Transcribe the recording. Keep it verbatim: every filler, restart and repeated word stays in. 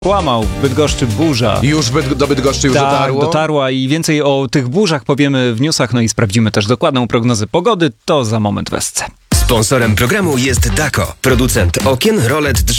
Kłamał, w Bydgoszczy burza. Już Byd- do Bydgoszczy już Tak, dotarło? dotarła i więcej o tych burzach powiemy w newsach, no i sprawdzimy też dokładną prognozę pogody, to za moment w S C. Sponsorem programu jest Dako, producent okien, rolet, drzwi